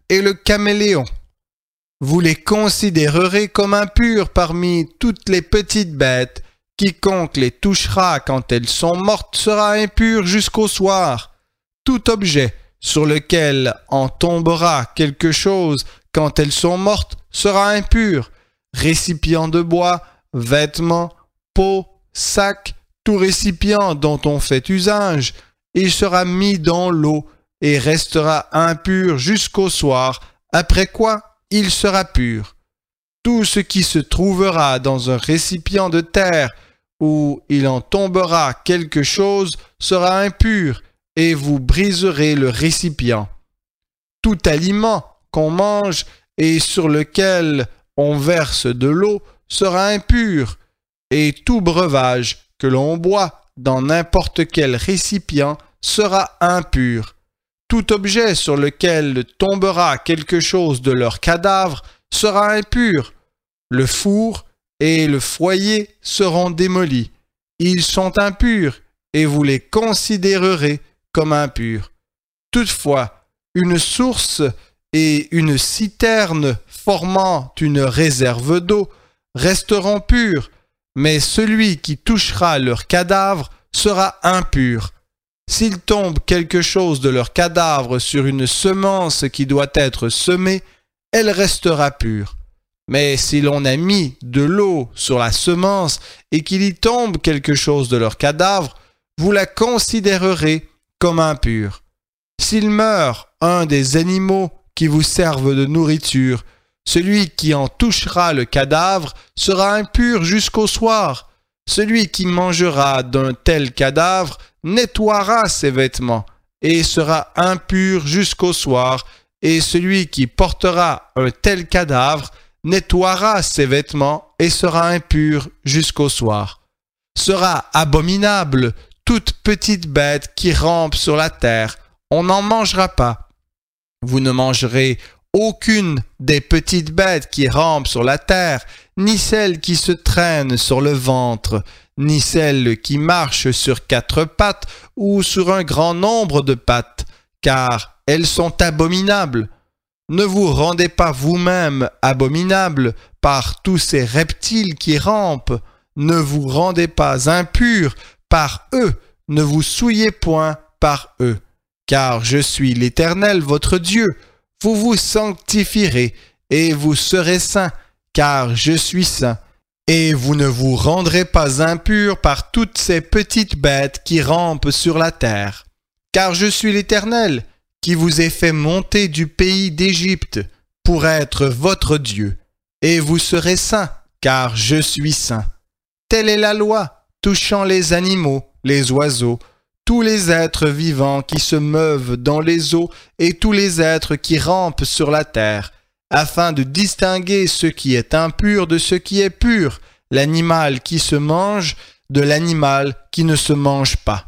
et le caméléon. Vous les considérerez comme impurs parmi toutes les petites bêtes. Quiconque les touchera quand elles sont mortes sera impur jusqu'au soir. Tout objet sur lequel en tombera quelque chose quand elles sont mortes sera impur. Récipient de bois, vêtements, pot, sac, tout récipient dont on fait usage, il sera mis dans l'eau et restera impur jusqu'au soir, après quoi il sera pur. Tout ce qui se trouvera dans un récipient de terre où il en tombera quelque chose sera impur, et vous briserez le récipient. Tout aliment qu'on mange et sur lequel on verse de l'eau sera impur, et tout breuvage que l'on boit dans n'importe quel récipient sera impur. Tout objet sur lequel tombera quelque chose de leur cadavre sera impur. Le four et le foyer seront démolis. Ils sont impurs, et vous les considérerez comme impurs. Toutefois, une source et une citerne formant une réserve d'eau resteront purs, mais celui qui touchera leur cadavre sera impur. S'il tombe quelque chose de leur cadavre sur une semence qui doit être semée, elle restera pure. Mais si l'on a mis de l'eau sur la semence et qu'il y tombe quelque chose de leur cadavre, vous la considérerez comme impure. S'il meurt un des animaux qui vous servent de nourriture, celui qui en touchera le cadavre sera impur jusqu'au soir. Celui qui mangera d'un tel cadavre nettoiera ses vêtements et sera impur jusqu'au soir, et celui qui portera un tel cadavre nettoiera ses vêtements et sera impur jusqu'au soir. Sera abominable toute petite bête qui rampe sur la terre, on n'en mangera pas. Vous ne mangerez aucune des petites bêtes qui rampent sur la terre, ni celles qui se traînent sur le ventre, ni celles qui marchent sur 4 pattes ou sur un grand nombre de pattes, car elles sont abominables. Ne vous rendez pas vous-même abominables par tous ces reptiles qui rampent. Ne vous rendez pas impurs par eux. Ne vous souillez point par eux. Car je suis l'Éternel votre Dieu. Vous vous sanctifierez et vous serez saints, car je suis saint. Et vous ne vous rendrez pas impurs par toutes ces petites bêtes qui rampent sur la terre. Car je suis l'Éternel, qui vous ai fait monter du pays d'Égypte pour être votre Dieu. Et vous serez saints, car je suis saint. Telle est la loi touchant les animaux, les oiseaux, tous les êtres vivants qui se meuvent dans les eaux et tous les êtres qui rampent sur la terre, afin de distinguer ce qui est impur de ce qui est pur, l'animal qui se mange de l'animal qui ne se mange pas.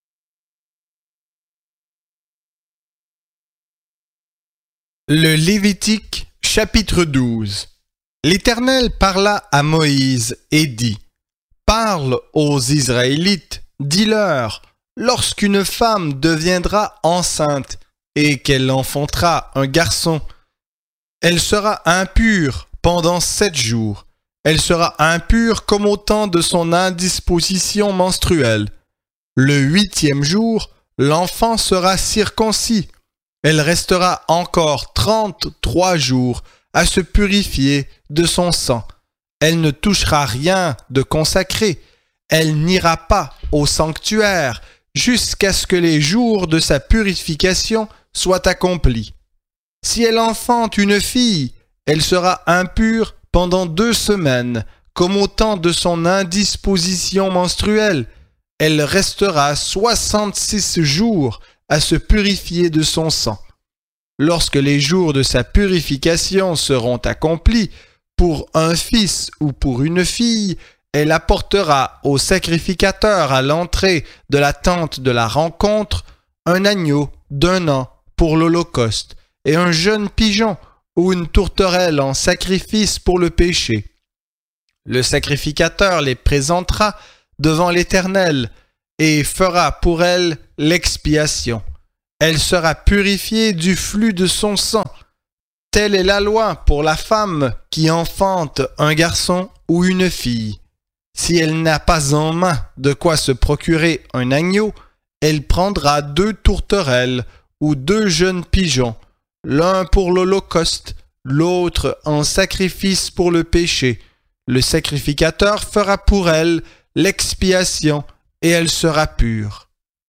Le Lévitique, chapitre 12. L'Éternel parla à Moïse et dit : Parle aux Israélites, dis-leur, lorsqu'une femme deviendra enceinte et qu'elle enfantera un garçon, elle sera impure pendant 7 jours. Elle sera impure comme au temps de son indisposition menstruelle. Le 8e jour, l'enfant sera circoncis. Elle restera encore 33 jours à se purifier de son sang. Elle ne touchera rien de consacré. Elle n'ira pas au sanctuaire jusqu'à ce que les jours de sa purification soient accomplis. Si elle enfante une fille, elle sera impure pendant 2 semaines, comme au temps de son indisposition menstruelle. Elle restera 66 jours à se purifier de son sang. Lorsque les jours de sa purification seront accomplis, pour un fils ou pour une fille, elle apportera au sacrificateur à l'entrée de la tente de la rencontre un agneau d'1 an pour l'holocauste et un jeune pigeon ou une tourterelle en sacrifice pour le péché. Le sacrificateur les présentera devant l'Éternel et fera pour elle l'expiation. Elle sera purifiée du flux de son sang. Telle est la loi pour la femme qui enfante un garçon ou une fille. Si elle n'a pas en main de quoi se procurer un agneau, elle prendra 2 tourterelles ou 2 jeunes pigeons, l'un pour l'holocauste, l'autre en sacrifice pour le péché. Le sacrificateur fera pour elle l'expiation et elle sera pure.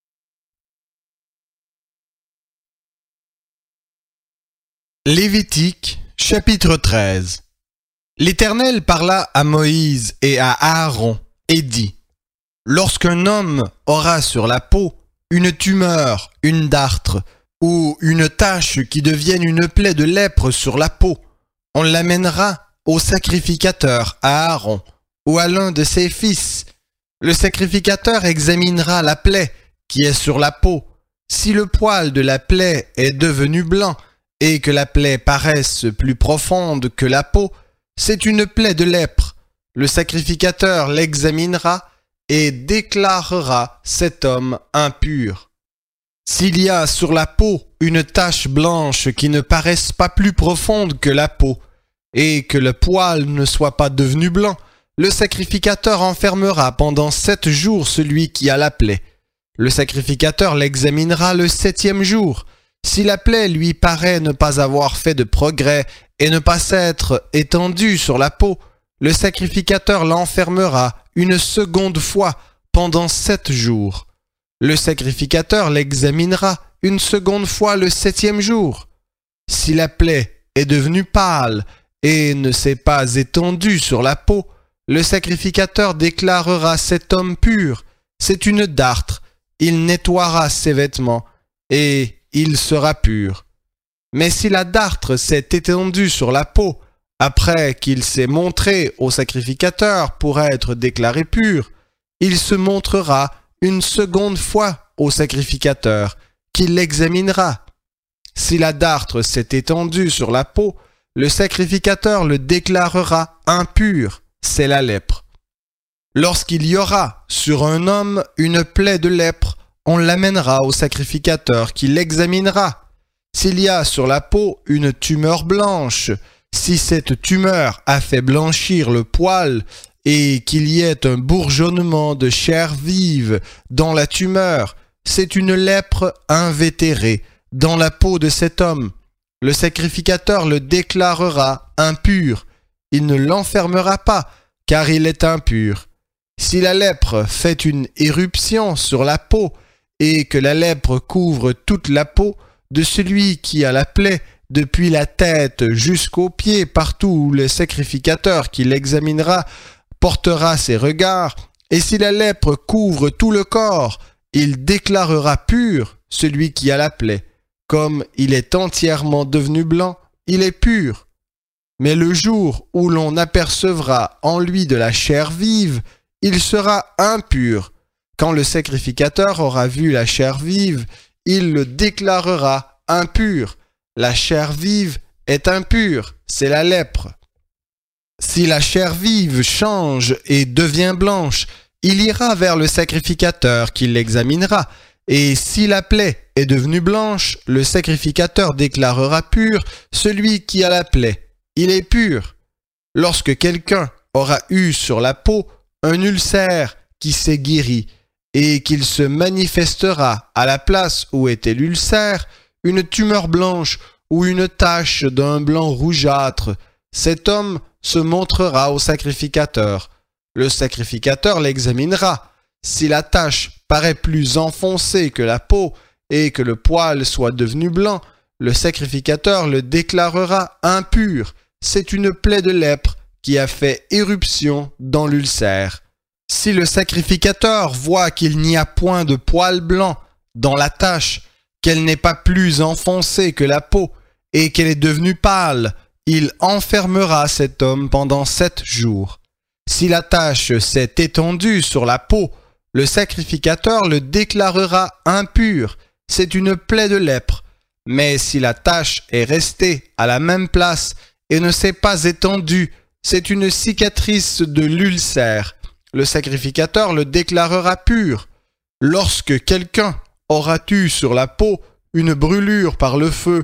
Lévitique, chapitre 13. L'Éternel parla à Moïse et à Aaron et dit : Lorsqu'un homme aura sur la peau une tumeur, une dartre, ou une tache qui devienne une plaie de lèpre sur la peau, on l'amènera au sacrificateur, à Aaron, ou à l'un de ses fils. Le sacrificateur examinera la plaie qui est sur la peau. Si le poil de la plaie est devenu blanc, et que la plaie paraisse plus profonde que la peau, c'est une plaie de lèpre. Le sacrificateur l'examinera et déclarera cet homme impur. S'il y a sur la peau une tache blanche qui ne paraisse pas plus profonde que la peau, et que le poil ne soit pas devenu blanc, le sacrificateur enfermera pendant 7 jours celui qui a la plaie. Le sacrificateur l'examinera le 7e jour. Si la plaie lui paraît ne pas avoir fait de progrès et ne pas s'être étendue sur la peau, le sacrificateur l'enfermera une seconde fois pendant 7 jours. Le sacrificateur l'examinera une seconde fois le 7e jour. Si la plaie est devenue pâle et ne s'est pas étendue sur la peau, le sacrificateur déclarera cet homme pur. C'est une dartre. Il nettoiera ses vêtements et il sera pur. Mais si la dartre s'est étendue sur la peau, après qu'il s'est montré au sacrificateur pour être déclaré pur, il se montrera une seconde fois au sacrificateur, qui l'examinera. Si la dartre s'est étendue sur la peau, le sacrificateur le déclarera impur, c'est la lèpre. Lorsqu'il y aura sur un homme une plaie de lèpre, on l'amènera au sacrificateur qui l'examinera. S'il y a sur la peau une tumeur blanche, si cette tumeur a fait blanchir le poil et qu'il y ait un bourgeonnement de chair vive dans la tumeur, c'est une lèpre invétérée dans la peau de cet homme. Le sacrificateur le déclarera impur. Il ne l'enfermera pas, car il est impur. Si la lèpre fait une éruption sur la peau, et que la lèpre couvre toute la peau de celui qui a la plaie, depuis la tête jusqu'aux pieds, partout où le sacrificateur qui l'examinera portera ses regards, et si la lèpre couvre tout le corps, il déclarera pur celui qui a la plaie. Comme il est entièrement devenu blanc, il est pur. Mais le jour où l'on apercevra en lui de la chair vive, il sera impur. Quand le sacrificateur aura vu la chair vive, il le déclarera impur. La chair vive est impure, c'est la lèpre. Si la chair vive change et devient blanche, il ira vers le sacrificateur qui l'examinera. Et si la plaie est devenue blanche, le sacrificateur déclarera pur celui qui a la plaie. Il est pur. Lorsque quelqu'un aura eu sur la peau un ulcère qui s'est guéri, et qu'il se manifestera à la place où était l'ulcère une tumeur blanche ou une tache d'un blanc rougeâtre, cet homme se montrera au sacrificateur. Le sacrificateur l'examinera. Si la tache paraît plus enfoncée que la peau et que le poil soit devenu blanc, le sacrificateur le déclarera impur. C'est une plaie de lèpre qui a fait éruption dans l'ulcère. Si le sacrificateur voit qu'il n'y a point de poil blanc dans la tache, qu'elle n'est pas plus enfoncée que la peau, et qu'elle est devenue pâle, il enfermera cet homme pendant 7 jours. Si la tache s'est étendue sur la peau, le sacrificateur le déclarera impur, c'est une plaie de lèpre. Mais si la tache est restée à la même place et ne s'est pas étendue, c'est une cicatrice de l'ulcère. Le sacrificateur le déclarera pur. Lorsque quelqu'un aura eu sur la peau une brûlure par le feu,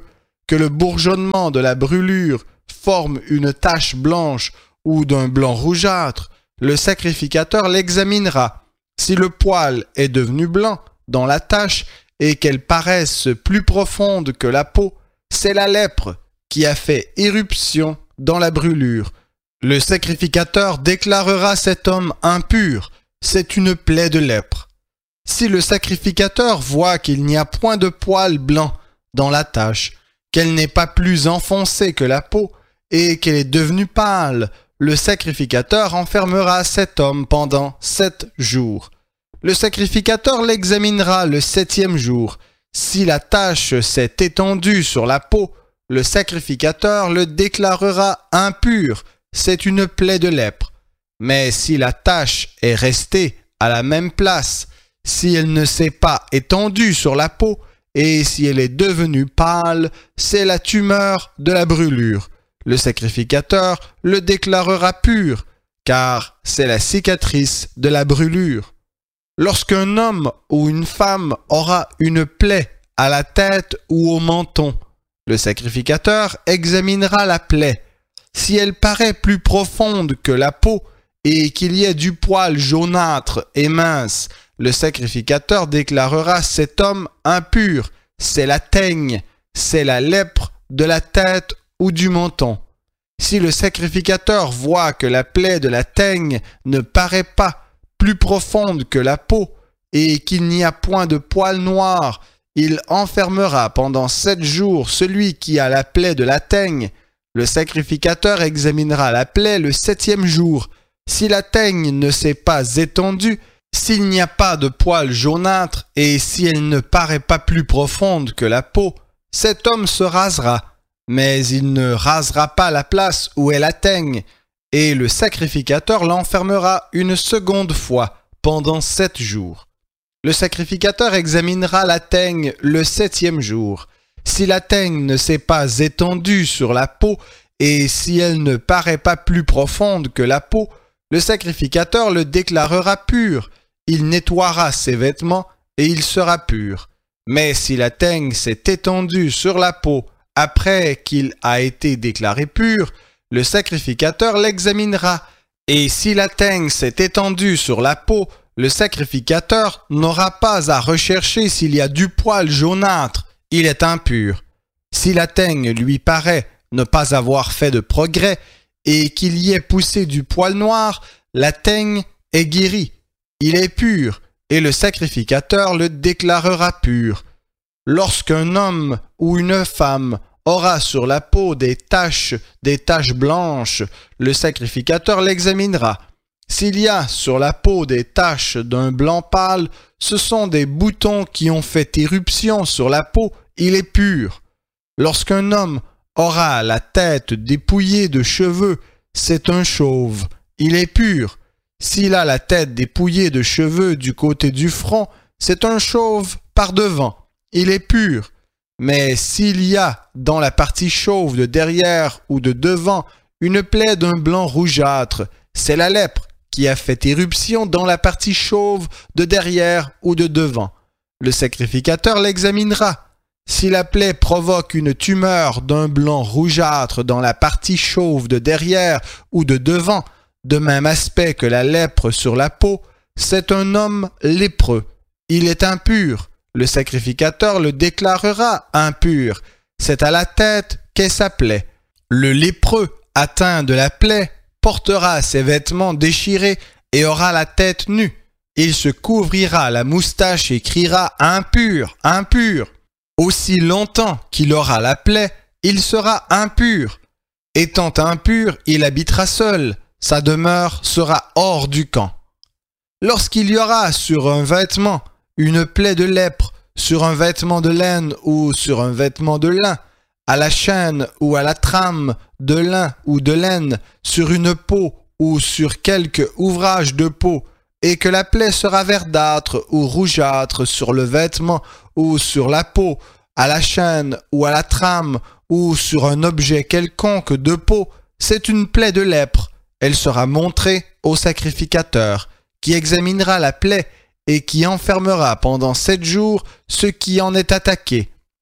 que le bourgeonnement de la brûlure forme une tache blanche ou d'un blanc rougeâtre, le sacrificateur l'examinera. Si le poil est devenu blanc dans la tache et qu'elle paraisse plus profonde que la peau, c'est la lèpre qui a fait éruption dans la brûlure. Le sacrificateur déclarera cet homme impur, c'est une plaie de lèpre. Si le sacrificateur voit qu'il n'y a point de poil blanc dans la tache, qu'elle n'est pas plus enfoncée que la peau et qu'elle est devenue pâle, le sacrificateur enfermera cet homme pendant 7 jours. Le sacrificateur l'examinera le 7e jour. Si la tache s'est étendue sur la peau, le sacrificateur le déclarera impur, c'est une plaie de lèpre. Mais si la tache est restée à la même place, si elle ne s'est pas étendue sur la peau, et si elle est devenue pâle, c'est la tumeur de la brûlure. Le sacrificateur le déclarera pur, car c'est la cicatrice de la brûlure. Lorsqu'un homme ou une femme aura une plaie à la tête ou au menton, le sacrificateur examinera la plaie. Si elle paraît plus profonde que la peau et qu'il y ait du poil jaunâtre et mince, le sacrificateur déclarera cet homme impur, c'est la teigne, c'est la lèpre de la tête ou du menton. Si le sacrificateur voit que la plaie de la teigne ne paraît pas plus profonde que la peau et qu'il n'y a point de poil noir, il enfermera pendant 7 jours celui qui a la plaie de la teigne. Le sacrificateur examinera la plaie le 7e jour. Si la teigne ne s'est pas étendue, s'il n'y a pas de poil jaunâtre et si elle ne paraît pas plus profonde que la peau, cet homme se rasera, mais il ne rasera pas la place où est la teigne, et le sacrificateur l'enfermera une seconde fois pendant 7 jours. Le sacrificateur examinera la teigne le 7e jour. Si la teigne ne s'est pas étendue sur la peau et si elle ne paraît pas plus profonde que la peau, le sacrificateur le déclarera pur. Il nettoiera ses vêtements et il sera pur. Mais si la teigne s'est étendue sur la peau après qu'il a été déclaré pur, le sacrificateur l'examinera. Et si la teigne s'est étendue sur la peau, le sacrificateur n'aura pas à rechercher s'il y a du poil jaunâtre, il est impur. Si la teigne lui paraît ne pas avoir fait de progrès et qu'il y ait poussé du poil noir, la teigne est guérie. Il est pur et le sacrificateur le déclarera pur. Lorsqu'un homme ou une femme aura sur la peau des taches blanches, le sacrificateur l'examinera. S'il y a sur la peau des taches d'un blanc pâle, ce sont des boutons qui ont fait éruption sur la peau, il est pur. Lorsqu'un homme aura la tête dépouillée de cheveux, c'est un chauve, il est pur. S'il a la tête dépouillée de cheveux du côté du front, c'est un chauve par devant, il est pur. Mais s'il y a dans la partie chauve de derrière ou de devant une plaie d'un blanc rougeâtre, c'est la lèpre qui a fait éruption dans la partie chauve de derrière ou de devant. Le sacrificateur l'examinera. Si la plaie provoque une tumeur d'un blanc rougeâtre dans la partie chauve de derrière ou de devant, de même aspect que la lèpre sur la peau, c'est un homme lépreux. Il est impur. Le sacrificateur le déclarera impur. C'est à la tête qu'est sa plaie. Le lépreux atteint de la plaie portera ses vêtements déchirés et aura la tête nue. Il se couvrira la moustache et criera « Impur, impur !» Aussi longtemps qu'il aura la plaie, il sera impur. Étant impur, il habitera seul. Sa demeure sera hors du camp. Lorsqu'il y aura sur un vêtement une plaie de lèpre, sur un vêtement de laine ou sur un vêtement de lin, à la chaîne ou à la trame de lin ou de laine, sur une peau ou sur quelque ouvrage de peau, et que la plaie sera verdâtre ou rougeâtre sur le vêtement ou sur la peau, à la chaîne ou à la trame ou sur un objet quelconque de peau, c'est une plaie de lèpre. Elle sera montrée au sacrificateur, qui examinera la plaie et qui enfermera pendant 7 jours ce qui en est attaqué.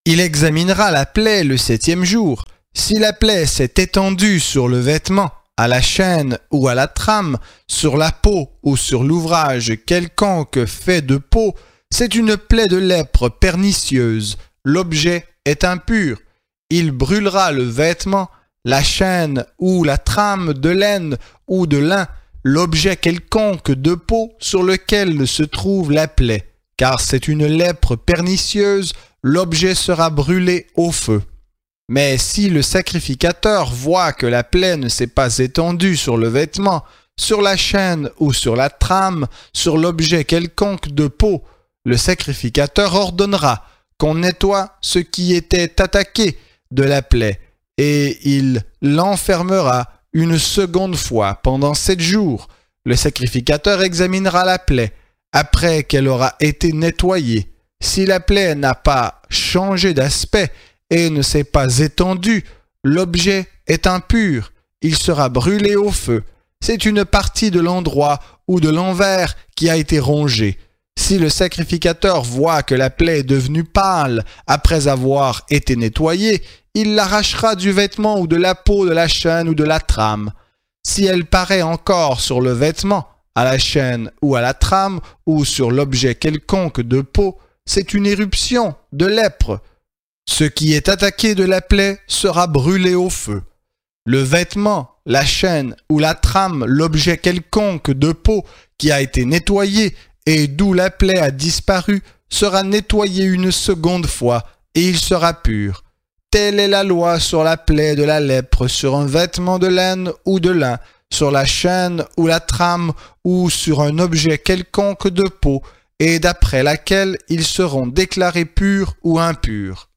Il examinera la plaie le 7e jour. Si la plaie s'est étendue sur le vêtement, à la chaîne ou à la trame, sur la peau ou sur l'ouvrage quelconque fait de peau, c'est une plaie de lèpre pernicieuse. L'objet est impur. Il brûlera le vêtement, la chaîne ou la trame de laine ou de lin, l'objet quelconque de peau sur lequel se trouve la plaie, car c'est une lèpre pernicieuse, l'objet sera brûlé au feu. Mais si le sacrificateur voit que la plaie ne s'est pas étendue sur le vêtement, sur la chaîne ou sur la trame, sur l'objet quelconque de peau, le sacrificateur ordonnera qu'on nettoie ce qui était attaqué de la plaie, et il l'enfermera une seconde fois pendant 7 jours. Le sacrificateur examinera la plaie après qu'elle aura été nettoyée. Si la plaie n'a pas changé d'aspect et ne s'est pas étendue, l'objet est impur. Il sera brûlé au feu. C'est une partie de l'endroit ou de l'envers qui a été rongée. Si le sacrificateur voit que la plaie est devenue pâle après avoir été nettoyée, il l'arrachera du vêtement ou de la peau de la chaîne ou de la trame. Si elle paraît encore sur le vêtement, à la chaîne ou à la trame, ou sur l'objet quelconque de peau, c'est une éruption de lèpre. Ce qui est attaqué de la plaie sera brûlé au feu. Le vêtement, la chaîne ou la trame, l'objet quelconque de peau qui a été nettoyé et d'où la plaie a disparu, sera nettoyé une seconde fois, et il sera pur. Telle est la loi sur la plaie de la lèpre, sur un vêtement de laine ou de lin, sur la chaîne ou la trame, ou sur un objet quelconque de peau, et d'après laquelle ils seront déclarés purs ou impurs.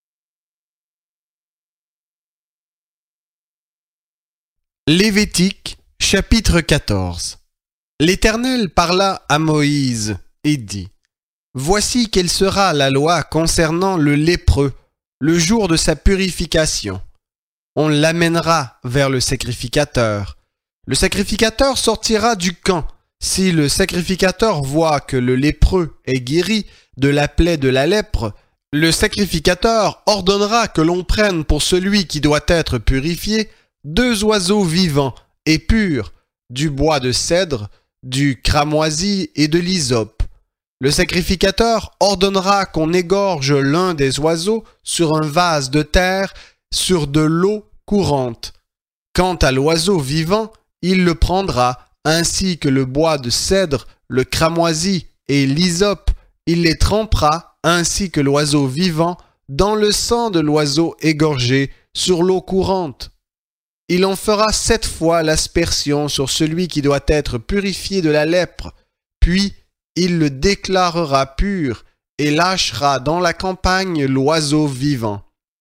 Lévitique, chapitre 14. L'Éternel parla à Moïse et dit : Voici quelle sera la loi concernant le lépreux, le jour de sa purification. On l'amènera vers le sacrificateur. Le sacrificateur sortira du camp. Si le sacrificateur voit que le lépreux est guéri de la plaie de la lèpre, le sacrificateur ordonnera que l'on prenne pour celui qui doit être purifié 2 oiseaux vivants et purs, du bois de cèdre, du cramoisi et de l'hysope. Le sacrificateur ordonnera qu'on égorge l'un des oiseaux sur un vase de terre, sur de l'eau courante. Quant à l'oiseau vivant, il le prendra, ainsi que le bois de cèdre, le cramoisi et l'hysope, il les trempera, ainsi que l'oiseau vivant, dans le sang de l'oiseau égorgé, sur l'eau courante. Il en fera 7 fois l'aspersion sur celui qui doit être purifié de la lèpre, puis il le déclarera pur et lâchera dans la campagne l'oiseau vivant.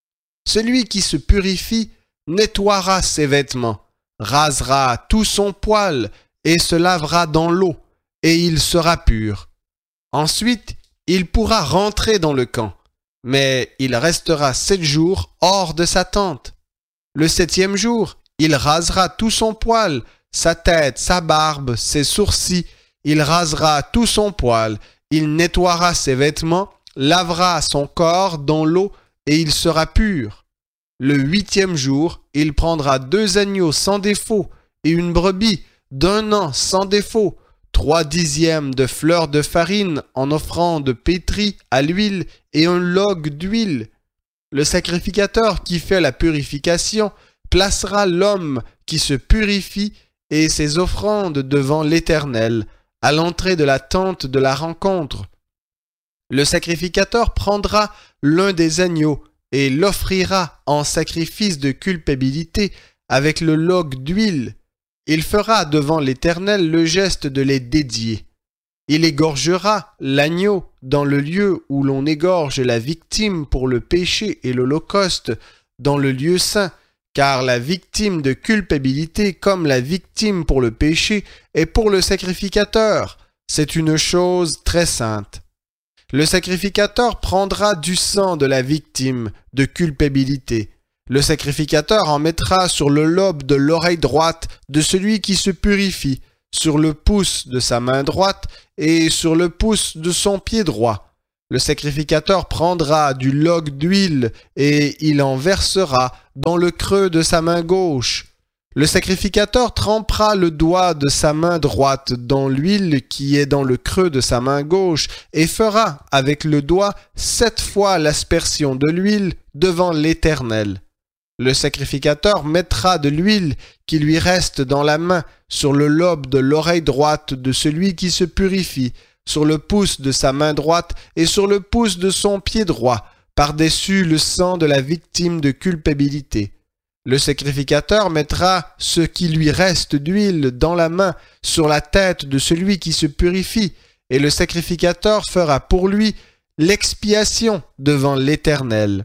Celui qui se purifie nettoiera ses vêtements, rasera tout son poil et se lavera dans l'eau, et il sera pur. Ensuite, il pourra rentrer dans le camp, mais il restera 7 jours hors de sa tente. Le 7e jour, il rasera tout son poil, sa tête, sa barbe, ses sourcils, il rasera tout son poil, il nettoiera ses vêtements, lavera son corps dans l'eau, et il sera pur. Le 8e jour, il prendra 2 agneaux sans défaut, et une brebis d'1 an sans défaut, 3/10 de fleur de farine en offrande pétrie à l'huile, et un log d'huile. Le sacrificateur qui fait la purification placera l'homme qui se purifie et ses offrandes devant l'Éternel, à l'entrée de la tente de la rencontre. Le sacrificateur prendra l'un des agneaux et l'offrira en sacrifice de culpabilité avec le log d'huile. Il fera devant l'Éternel le geste de les dédier. Il égorgera l'agneau dans le lieu où l'on égorge la victime pour le péché et l'holocauste, dans le lieu saint, car la victime de culpabilité comme la victime pour le péché est pour le sacrificateur. C'est une chose très sainte. Le sacrificateur prendra du sang de la victime de culpabilité. Le sacrificateur en mettra sur le lobe de l'oreille droite de celui qui se purifie, sur le pouce de sa main droite et sur le pouce de son pied droit. Le sacrificateur prendra du log d'huile et il en versera dans le creux de sa main gauche. Le sacrificateur trempera le doigt de sa main droite dans l'huile qui est dans le creux de sa main gauche et fera avec le doigt 7 fois l'aspersion de l'huile devant l'Éternel. Le sacrificateur mettra de l'huile qui lui reste dans la main sur le lobe de l'oreille droite de celui qui se purifie, sur le pouce de sa main droite et sur le pouce de son pied droit, par-dessus le sang de la victime de culpabilité. Le sacrificateur mettra ce qui lui reste d'huile dans la main sur la tête de celui qui se purifie, et le sacrificateur fera pour lui l'expiation devant l'Éternel.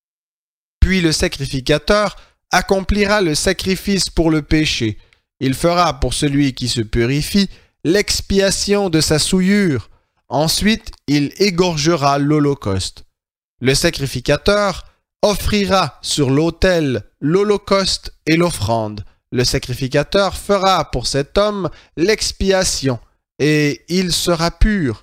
Puis le sacrificateur accomplira le sacrifice pour le péché. Il fera pour celui qui se purifie l'expiation de sa souillure. Ensuite, il égorgera l'holocauste. Le sacrificateur offrira sur l'autel l'holocauste et l'offrande. Le sacrificateur fera pour cet homme l'expiation, et il sera pur.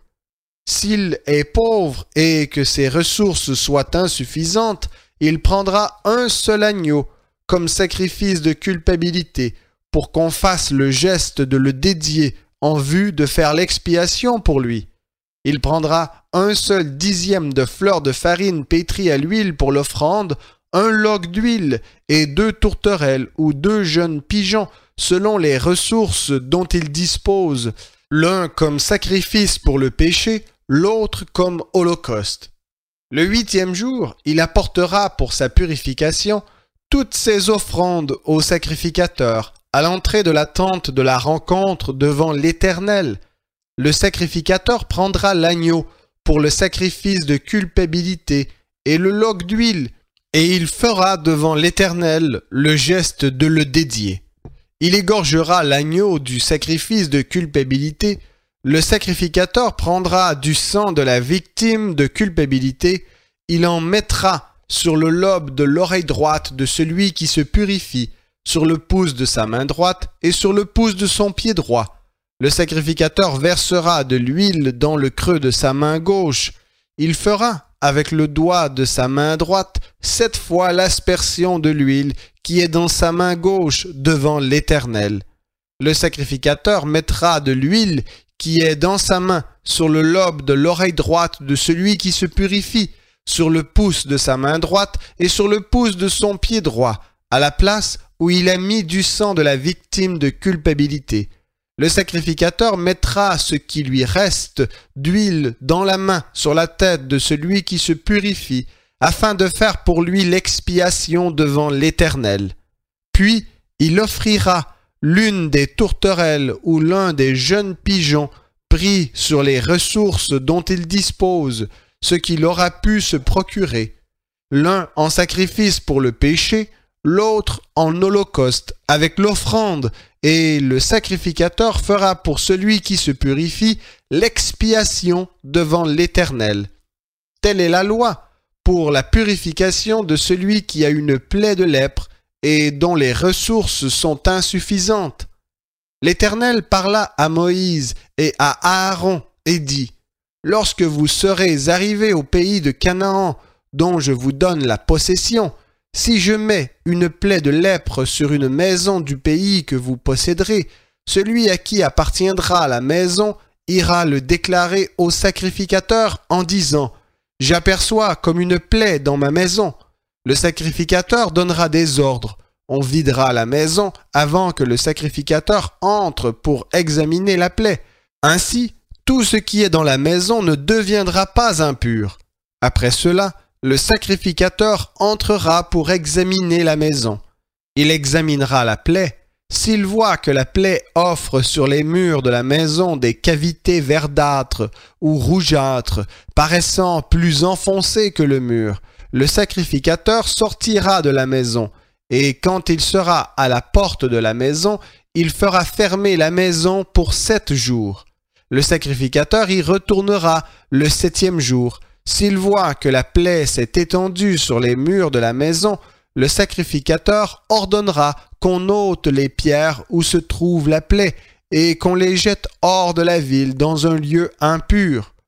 S'il est pauvre et que ses ressources soient insuffisantes, il prendra un seul agneau comme sacrifice de culpabilité pour qu'on fasse le geste de le dédier en vue de faire l'expiation pour lui. Il prendra un seul dixième de fleur de farine pétrie à l'huile pour l'offrande, un log d'huile et 2 tourterelles ou 2 jeunes pigeons selon les ressources dont il dispose, l'un comme sacrifice pour le péché, l'autre comme holocauste. Le 8e jour, il apportera pour sa purification toutes ses offrandes au sacrificateur à l'entrée de la tente de la rencontre devant l'Éternel. Le sacrificateur prendra l'agneau pour le sacrifice de culpabilité et le log d'huile, et il fera devant l'Éternel le geste de le dédier. Il égorgera l'agneau du sacrifice de culpabilité. Le sacrificateur prendra du sang de la victime de culpabilité, il en mettra sur le lobe de l'oreille droite de celui qui se purifie, sur le pouce de sa main droite et sur le pouce de son pied droit. Le sacrificateur versera de l'huile dans le creux de sa main gauche. Il fera avec le doigt de sa main droite 7 fois l'aspersion de l'huile qui est dans sa main gauche devant l'Éternel. Le sacrificateur mettra de l'huile qui est dans sa main sur le lobe de l'oreille droite de celui qui se purifie, sur le pouce de sa main droite et sur le pouce de son pied droit, à la place où il a mis du sang de la victime de culpabilité. Le sacrificateur mettra ce qui lui reste d'huile dans la main sur la tête de celui qui se purifie, afin de faire pour lui l'expiation devant l'Éternel. Puis il offrira l'une des tourterelles ou l'un des jeunes pigeons pris sur les ressources dont il dispose, ce qu'il aura pu se procurer, l'un en sacrifice pour le péché, l'autre en holocauste avec l'offrande, et le sacrificateur fera pour celui qui se purifie l'expiation devant l'Éternel. Telle est la loi pour la purification de celui qui a une plaie de lèpre et dont les ressources sont insuffisantes. L'Éternel parla à Moïse et à Aaron et dit : Lorsque vous serez arrivés au pays de Canaan, dont je vous donne la possession, si je mets une plaie de lèpre sur une maison du pays que vous posséderez, celui à qui appartiendra la maison ira le déclarer au sacrificateur en disant : J'aperçois comme une plaie dans ma maison. Le sacrificateur donnera des ordres. On videra la maison avant que le sacrificateur entre pour examiner la plaie. Ainsi, tout ce qui est dans la maison ne deviendra pas impur. Après cela, le sacrificateur entrera pour examiner la maison. Il examinera la plaie. S'il voit que la plaie offre sur les murs de la maison des cavités verdâtres ou rougeâtres, paraissant plus enfoncées que le mur, le sacrificateur sortira de la maison, et quand il sera à la porte de la maison, il fera fermer la maison pour 7 jours. Le sacrificateur y retournera le 7e jour. S'il voit que la plaie s'est étendue sur les murs de la maison, le sacrificateur ordonnera qu'on ôte les pierres où se trouve la plaie et qu'on les jette hors de la ville dans un lieu impur.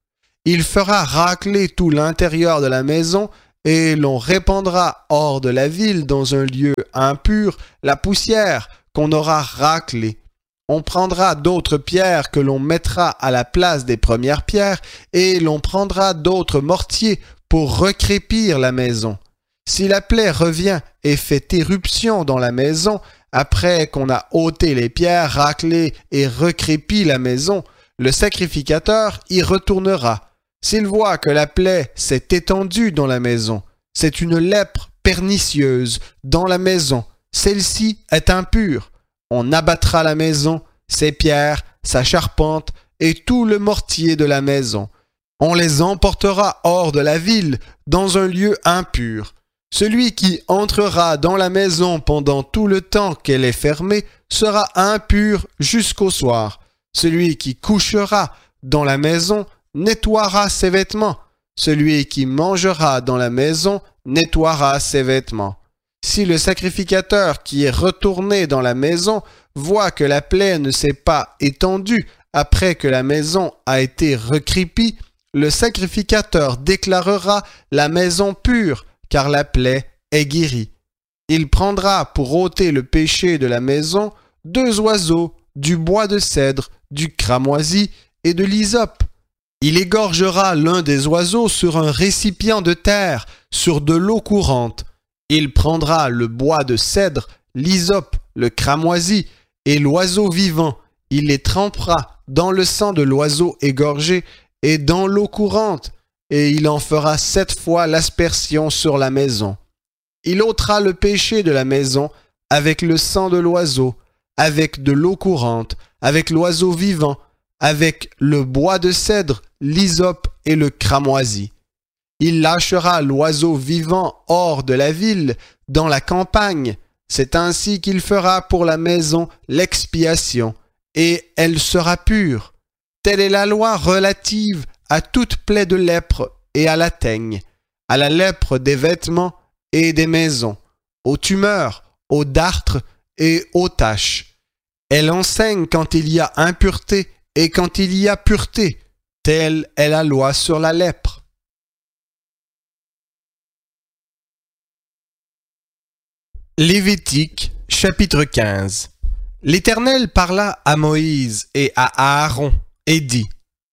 Il fera racler tout l'intérieur de la maison, et l'on répandra hors de la ville dans un lieu impur la poussière qu'on aura raclée. On prendra d'autres pierres que l'on mettra à la place des premières pierres, et l'on prendra d'autres mortiers pour recrépir la maison. Si la plaie revient et fait éruption dans la maison, après qu'on a ôté les pierres, raclé et recrépi la maison, le sacrificateur y retournera. S'il voit que la plaie s'est étendue dans la maison, c'est une lèpre pernicieuse dans la maison, celle-ci est impure. On abattra la maison, ses pierres, sa charpente et tout le mortier de la maison. On les emportera hors de la ville, dans un lieu impur. Celui qui entrera dans la maison pendant tout le temps qu'elle est fermée sera impur jusqu'au soir. Celui qui couchera dans la maison nettoiera ses vêtements. Celui qui mangera dans la maison nettoiera ses vêtements. Si le sacrificateur qui est retourné dans la maison voit que la plaie ne s'est pas étendue après que la maison a été recrépie, le sacrificateur déclarera la maison pure, car la plaie est guérie. Il prendra pour ôter le péché de la maison 2 oiseaux, du bois de cèdre, du cramoisi et de l'hysope. Il égorgera l'un des oiseaux sur un récipient de terre, sur de l'eau courante. Il prendra le bois de cèdre, l'hysope, le cramoisi et l'oiseau vivant. Il les trempera dans le sang de l'oiseau égorgé et dans l'eau courante, et il en fera 7 fois l'aspersion sur la maison. Il ôtera le péché de la maison avec le sang de l'oiseau, avec de l'eau courante, avec l'oiseau vivant, avec le bois de cèdre, l'hysope et le cramoisi. Il lâchera l'oiseau vivant hors de la ville, dans la campagne. C'est ainsi qu'il fera pour la maison l'expiation, et elle sera pure. Telle est la loi relative à toute plaie de lèpre et à la teigne, à la lèpre des vêtements et des maisons, aux tumeurs, aux dartres et aux taches. Elle enseigne quand il y a impureté et quand il y a pureté. Telle est la loi sur la lèpre. Lévitique, chapitre 15. L'Éternel parla à Moïse et à Aaron et dit: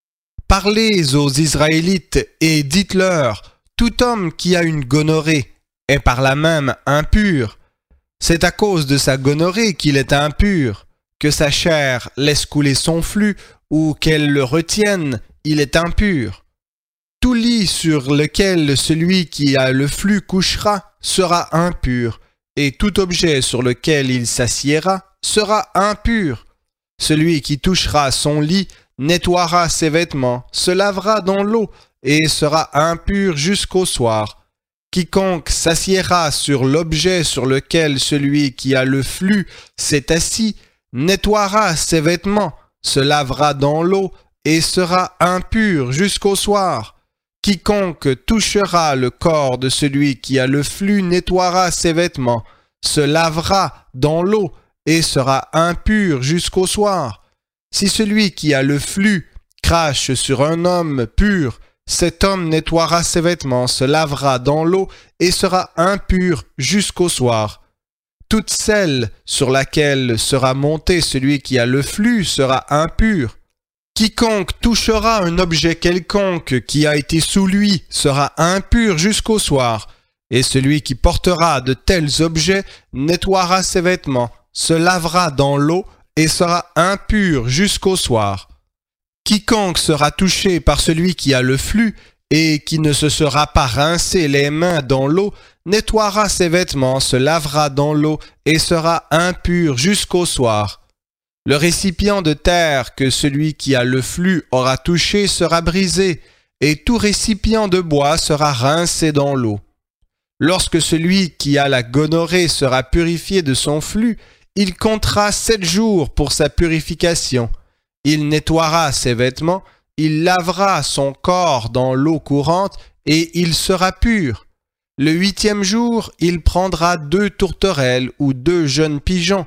Parlez aux Israélites et dites-leur, tout homme qui a une gonorrhée est par là même impur. C'est à cause de sa gonorrhée qu'il est impur, que sa chair laisse couler son flux ou qu'elle le retienne, il est impur. Tout lit sur lequel celui qui a le flux couchera sera impur, et tout objet sur lequel il s'assiera sera impur. Celui qui touchera son lit nettoiera ses vêtements, se lavera dans l'eau et sera impur jusqu'au soir. Quiconque s'assiera sur l'objet sur lequel celui qui a le flux s'est assis nettoiera ses vêtements, se lavera dans l'eau et sera impur jusqu'au soir. Quiconque touchera le corps de celui qui a le flux nettoiera ses vêtements, se lavera dans l'eau et sera impur jusqu'au soir. Si celui qui a le flux crache sur un homme pur, cet homme nettoiera ses vêtements, se lavera dans l'eau et sera impur jusqu'au soir. Toute selle sur laquelle sera monté celui qui a le flux sera impur. Quiconque touchera un objet quelconque qui a été sous lui sera impur jusqu'au soir, et celui qui portera de tels objets nettoiera ses vêtements, se lavera dans l'eau et sera impur jusqu'au soir. Quiconque sera touché par celui qui a le flux et qui ne se sera pas rincé les mains dans l'eau, nettoiera ses vêtements, se lavera dans l'eau et sera impur jusqu'au soir. Le récipient de terre que celui qui a le flux aura touché sera brisé, et tout récipient de bois sera rincé dans l'eau. Lorsque celui qui a la gonorrhée sera purifié de son flux, il comptera 7 jours pour sa purification. Il nettoiera ses vêtements, il lavera son corps dans l'eau courante, et il sera pur. Le 8e jour, il prendra 2 tourterelles ou 2 jeunes pigeons.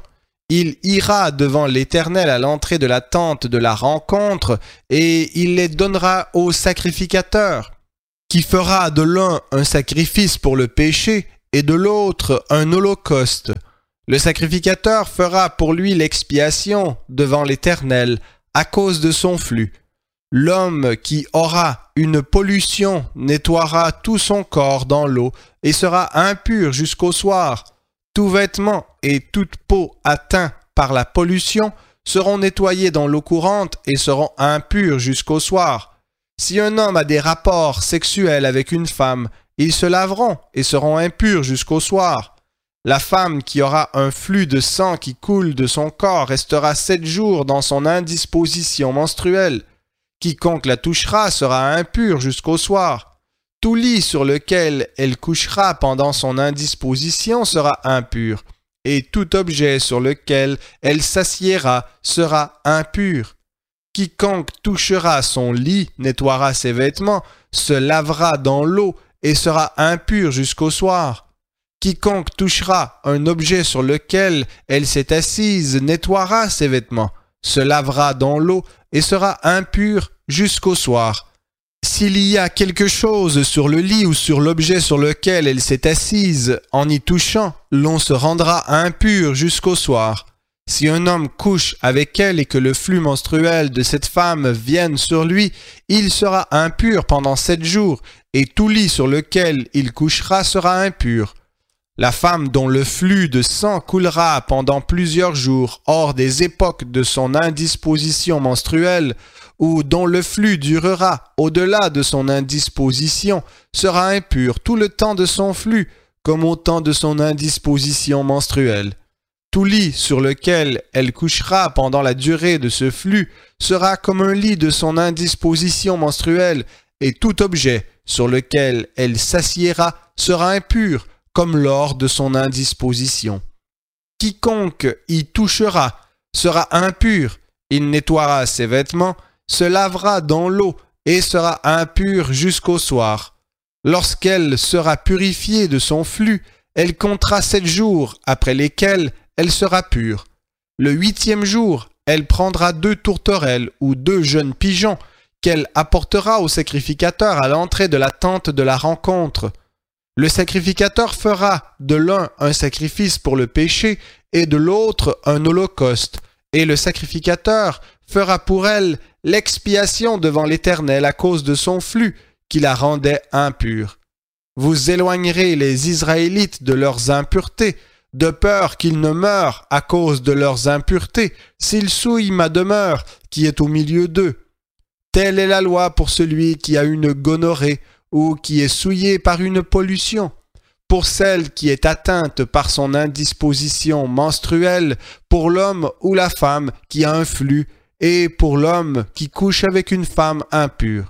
Il ira devant l'Éternel à l'entrée de la tente de la rencontre, et il les donnera au sacrificateur, qui fera de l'un un sacrifice pour le péché, et de l'autre un holocauste. Le sacrificateur fera pour lui l'expiation devant l'Éternel à cause de son flux. L'homme qui aura une pollution nettoiera tout son corps dans l'eau et sera impur jusqu'au soir. Tout vêtement et toute peau atteints par la pollution seront nettoyés dans l'eau courante et seront impurs jusqu'au soir. Si un homme a des rapports sexuels avec une femme, ils se laveront et seront impurs jusqu'au soir. La femme qui aura un flux de sang qui coule de son corps restera 7 jours dans son indisposition menstruelle. Quiconque la touchera sera impur jusqu'au soir. Tout lit sur lequel elle couchera pendant son indisposition sera impur, et tout objet sur lequel elle s'assiera sera impur. Quiconque touchera son lit nettoiera ses vêtements, se lavera dans l'eau et sera impur jusqu'au soir. Quiconque touchera un objet sur lequel elle s'est assise nettoiera ses vêtements, se lavera dans l'eau et sera impur jusqu'au soir. S'il y a quelque chose sur le lit ou sur l'objet sur lequel elle s'est assise, en y touchant, l'on se rendra impur jusqu'au soir. Si un homme couche avec elle et que le flux menstruel de cette femme vienne sur lui, il sera impur pendant 7 jours, et tout lit sur lequel il couchera sera impur. La femme dont le flux de sang coulera pendant plusieurs jours hors des époques de son indisposition menstruelle, ou dont le flux durera au-delà de son indisposition, sera impure tout le temps de son flux, comme au temps de son indisposition menstruelle. Tout lit sur lequel elle couchera pendant la durée de ce flux sera comme un lit de son indisposition menstruelle, et tout objet sur lequel elle s'assiera sera impur, comme lors de son indisposition. Quiconque y touchera sera impur, il nettoiera ses vêtements, se lavera dans l'eau et sera impur jusqu'au soir. Lorsqu'elle sera purifiée de son flux, elle comptera 7 jours, après lesquels elle sera pure. Le 8e jour, elle prendra 2 tourterelles ou 2 jeunes pigeons qu'elle apportera au sacrificateur à l'entrée de la tente de la rencontre. Le sacrificateur fera de l'un un sacrifice pour le péché et de l'autre un holocauste, et le sacrificateur fera pour elle l'expiation devant l'Éternel à cause de son flux qui la rendait impure. Vous éloignerez les Israélites de leurs impuretés, de peur qu'ils ne meurent à cause de leurs impuretés, s'ils souillent ma demeure qui est au milieu d'eux. Telle est la loi pour celui qui a une gonorrhée ou qui est souillé par une pollution, pour celle qui est atteinte par son indisposition menstruelle, pour l'homme ou la femme qui a un flux, et pour l'homme qui couche avec une femme impure.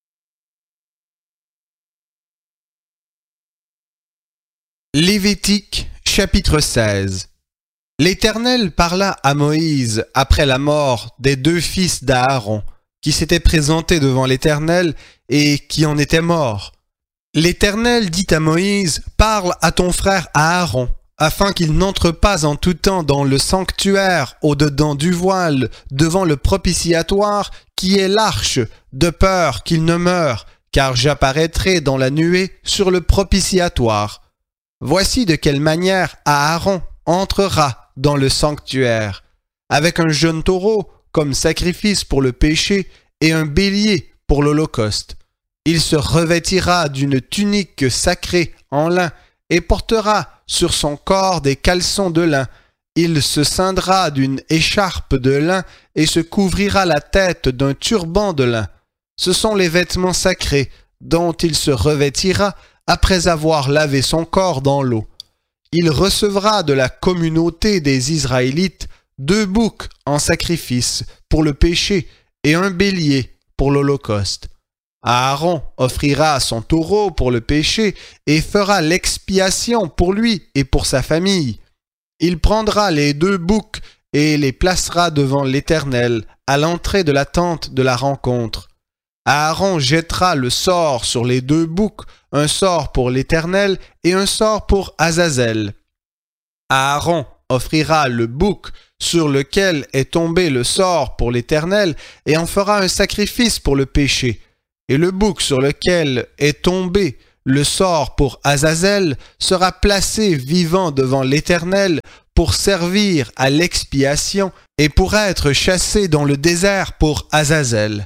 Lévitique, chapitre 16. L'Éternel parla à Moïse après la mort des 2 fils d'Aaron, qui s'étaient présentés devant l'Éternel et qui en étaient morts. L'Éternel dit à Moïse, « Parle à ton frère Aaron, afin qu'il n'entre pas en tout temps dans le sanctuaire au-dedans du voile, devant le propitiatoire, qui est l'arche, de peur qu'il ne meure, car j'apparaîtrai dans la nuée sur le propitiatoire. Voici de quelle manière Aaron entrera dans le sanctuaire, avec un jeune taureau comme sacrifice pour le péché et un bélier pour l'holocauste. Il se revêtira d'une tunique sacrée en lin et portera sur son corps des caleçons de lin. Il se ceindra d'une écharpe de lin et se couvrira la tête d'un turban de lin. Ce sont les vêtements sacrés dont il se revêtira après avoir lavé son corps dans l'eau. Il recevra de la communauté des Israélites 2 boucs en sacrifice pour le péché et un bélier pour l'holocauste. Aaron offrira son taureau pour le péché et fera l'expiation pour lui et pour sa famille. Il prendra les 2 boucs et les placera devant l'Éternel à l'entrée de la tente de la rencontre. Aaron jettera le sort sur les 2 boucs, un sort pour l'Éternel et un sort pour Azazel. Aaron offrira le bouc sur lequel est tombé le sort pour l'Éternel et en fera un sacrifice pour le péché. Et le bouc sur lequel est tombé le sort pour Azazel sera placé vivant devant l'Éternel pour servir à l'expiation et pour être chassé dans le désert pour Azazel.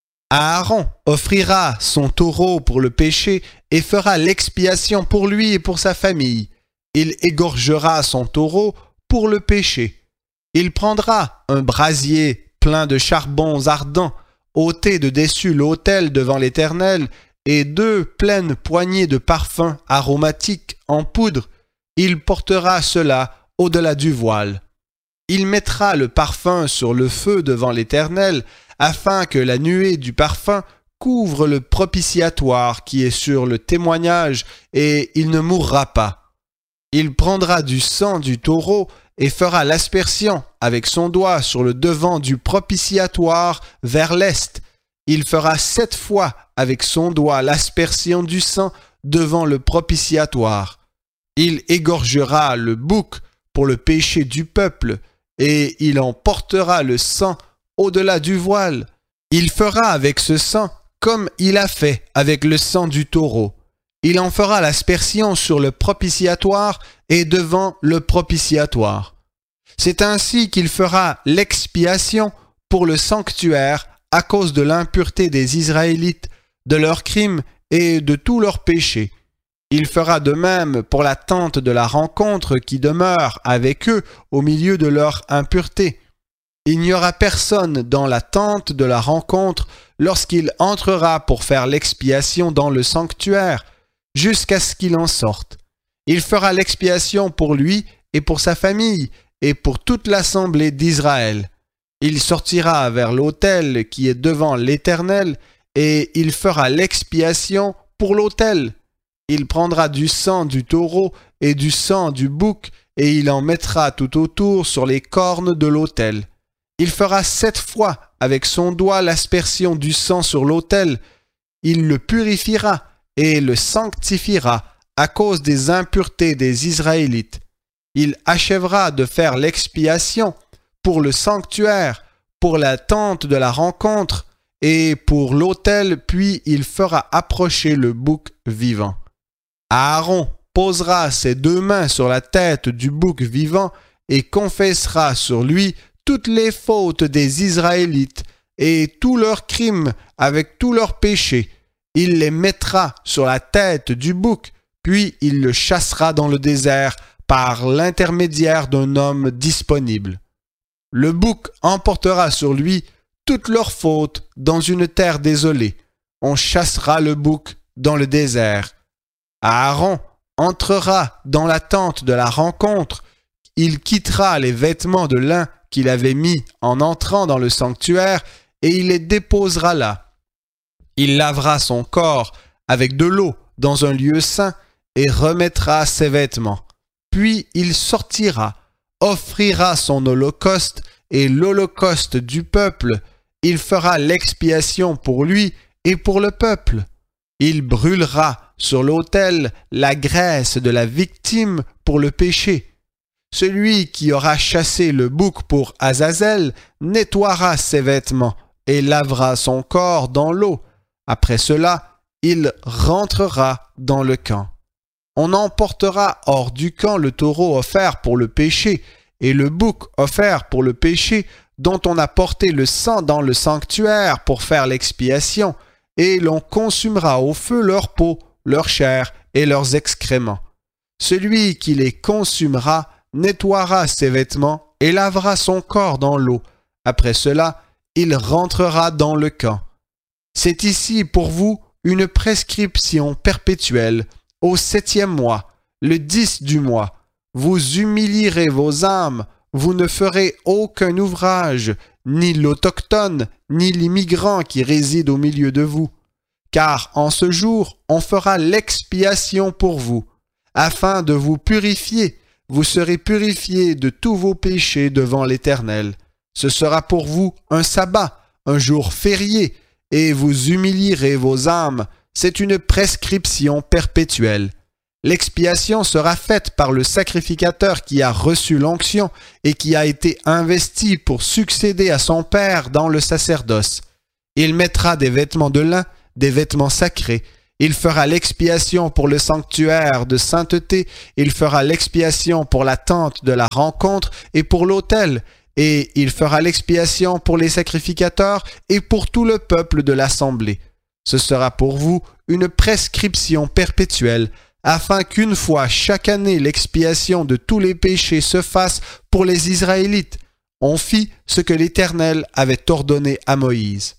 Aaron offrira son taureau pour le péché et fera l'expiation pour lui et pour sa famille. Il égorgera son taureau pour le péché. Il prendra un brasier plein de charbons ardents, ôté de dessus l'autel devant l'Éternel, et 2 pleines poignées de parfums aromatiques en poudre. Il portera cela au-delà du voile. Il mettra le parfum sur le feu devant l'Éternel, afin que la nuée du parfum couvre le propitiatoire qui est sur le témoignage, et il ne mourra pas. Il prendra du sang du taureau et fera l'aspersion avec son doigt sur le devant du propitiatoire vers l'est. Il fera 7 fois avec son doigt l'aspersion du sang devant le propitiatoire. Il égorgera le bouc pour le péché du peuple, et il en portera le sang au-delà du voile. Il fera avec ce sang comme il a fait avec le sang du taureau. Il en fera l'aspersion sur le propitiatoire et devant le propitiatoire. C'est ainsi qu'il fera l'expiation pour le sanctuaire à cause de l'impureté des Israélites, de leurs crimes et de tous leurs péchés. Il fera de même pour la tente de la rencontre qui demeure avec eux au milieu de leur impureté. Il n'y aura personne dans la tente de la rencontre lorsqu'il entrera pour faire l'expiation dans le sanctuaire, jusqu'à ce qu'il en sorte. Il fera l'expiation pour lui et pour sa famille et pour toute l'assemblée d'Israël. Il sortira vers l'autel qui est devant l'Éternel et il fera l'expiation pour l'autel. Il prendra du sang du taureau et du sang du bouc et il en mettra tout autour sur les cornes de l'autel. Il fera 7 fois avec son doigt l'aspersion du sang sur l'autel. Il le purifiera et le sanctifiera à cause des impuretés des Israélites. Il achèvera de faire l'expiation pour le sanctuaire, pour la tente de la rencontre et pour l'autel, puis il fera approcher le bouc vivant. Aaron posera ses 2 mains sur la tête du bouc vivant et confessera sur lui toutes les fautes des Israélites et tous leurs crimes avec tous leurs péchés. Il les mettra sur la tête du bouc, puis il le chassera dans le désert par l'intermédiaire d'un homme disponible. Le bouc emportera sur lui toutes leurs fautes dans une terre désolée. On chassera le bouc dans le désert. Aaron entrera dans la tente de la rencontre. Il quittera les vêtements de lin qu'il avait mis en entrant dans le sanctuaire et il les déposera là. Il lavera son corps avec de l'eau dans un lieu saint et remettra ses vêtements. Puis il sortira, offrira son holocauste et l'holocauste du peuple. Il fera l'expiation pour lui et pour le peuple. Il brûlera sur l'autel la graisse de la victime pour le péché. Celui qui aura chassé le bouc pour Azazel nettoiera ses vêtements et lavera son corps dans l'eau. Après cela, il rentrera dans le camp. On emportera hors du camp le taureau offert pour le péché et le bouc offert pour le péché dont on a porté le sang dans le sanctuaire pour faire l'expiation, et l'on consumera au feu leur peau, leur chair et leurs excréments. Celui qui les consumera nettoiera ses vêtements et lavera son corps dans l'eau. Après cela, il rentrera dans le camp. C'est ici pour vous une prescription perpétuelle. Au 7e mois, le 10 du mois, vous humilierez vos âmes, vous ne ferez aucun ouvrage, ni l'autochtone, ni l'immigrant qui réside au milieu de vous. Car en ce jour, on fera l'expiation pour vous, afin de vous purifier. Vous serez purifiés de tous vos péchés devant l'Éternel. Ce sera pour vous un sabbat, un jour férié, et vous humilierez vos âmes. C'est une prescription perpétuelle. L'expiation sera faite par le sacrificateur qui a reçu l'onction et qui a été investi pour succéder à son Père dans le sacerdoce. Il mettra des vêtements de lin, des vêtements sacrés. Il fera l'expiation pour le sanctuaire de sainteté, il fera l'expiation pour la tente de la rencontre et pour l'autel, et il fera l'expiation pour les sacrificateurs et pour tout le peuple de l'assemblée. Ce sera pour vous une prescription perpétuelle, afin qu'une fois chaque année l'expiation de tous les péchés se fasse pour les Israélites. On fit ce que l'Éternel avait ordonné à Moïse.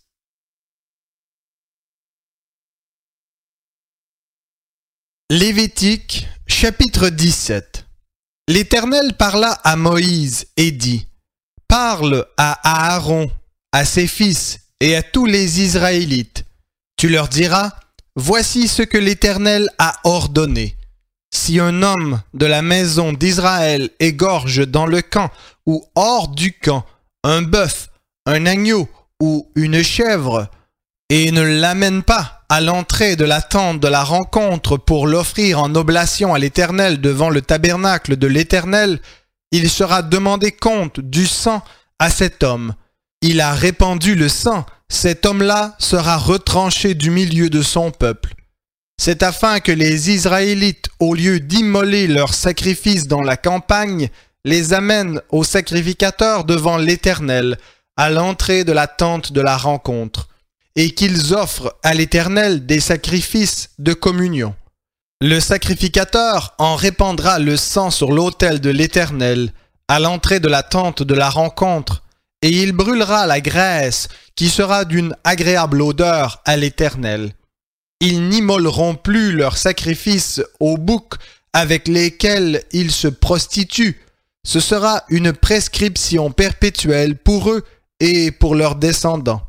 Lévitique, chapitre 17. L'Éternel parla à Moïse et dit : « Parle à Aaron, à ses fils et à tous les Israélites. Tu leur diras : Voici ce que l'Éternel a ordonné. Si un homme de la maison d'Israël égorge dans le camp ou hors du camp un bœuf, un agneau ou une chèvre, et ne l'amène pas à l'entrée de la tente de la rencontre pour l'offrir en oblation à l'Éternel devant le tabernacle de l'Éternel, il sera demandé compte du sang à cet homme. Il a répandu le sang, cet homme-là sera retranché du milieu de son peuple. C'est afin que les Israélites, au lieu d'immoler leurs sacrifices dans la campagne, les amènent au sacrificateur devant l'Éternel, à l'entrée de la tente de la rencontre, et qu'ils offrent à l'Éternel des sacrifices de communion. Le sacrificateur en répandra le sang sur l'autel de l'Éternel, à l'entrée de la tente de la rencontre, et il brûlera la graisse qui sera d'une agréable odeur à l'Éternel. Ils n'immoleront plus leurs sacrifices aux boucs avec lesquels ils se prostituent. Ce sera une prescription perpétuelle pour eux et pour leurs descendants.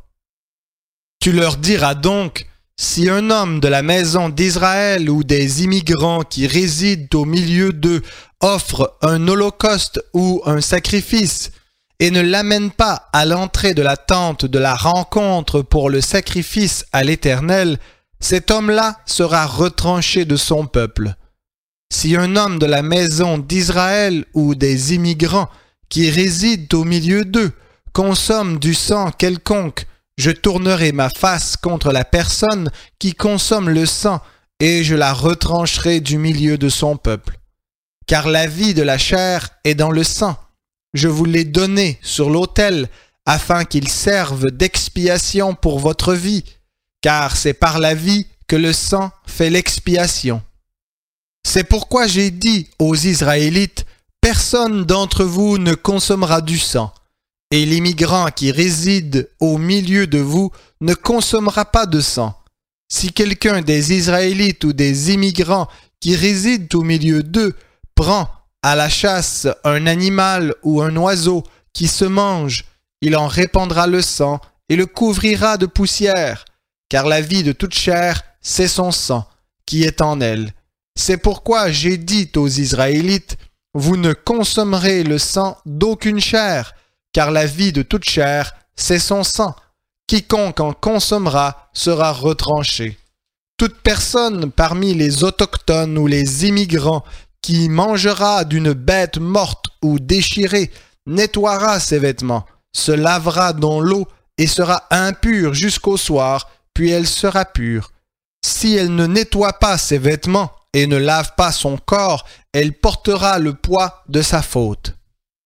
Tu leur diras donc, si un homme de la maison d'Israël ou des immigrants qui résident au milieu d'eux offre un holocauste ou un sacrifice, et ne l'amène pas à l'entrée de la tente de la rencontre pour le sacrifice à l'Éternel, cet homme-là sera retranché de son peuple. Si un homme de la maison d'Israël ou des immigrants qui résident au milieu d'eux consomme du sang quelconque, je tournerai ma face contre la personne qui consomme le sang et je la retrancherai du milieu de son peuple. Car la vie de la chair est dans le sang. Je vous l'ai donné sur l'autel afin qu'il serve d'expiation pour votre vie, car c'est par la vie que le sang fait l'expiation. C'est pourquoi j'ai dit aux Israélites, personne d'entre vous ne consommera du sang. Et l'immigrant qui réside au milieu de vous ne consommera pas de sang. Si quelqu'un des Israélites ou des immigrants qui résident au milieu d'eux prend à la chasse un animal ou un oiseau qui se mange, il en répandra le sang et le couvrira de poussière, car la vie de toute chair, c'est son sang qui est en elle. C'est pourquoi j'ai dit aux Israélites, vous ne consommerez le sang d'aucune chair, car la vie de toute chair, c'est son sang. Quiconque en consommera sera retranché. Toute personne parmi les autochtones ou les immigrants qui mangera d'une bête morte ou déchirée nettoiera ses vêtements, se lavera dans l'eau et sera impure jusqu'au soir, puis elle sera pure. Si elle ne nettoie pas ses vêtements et ne lave pas son corps, elle portera le poids de sa faute.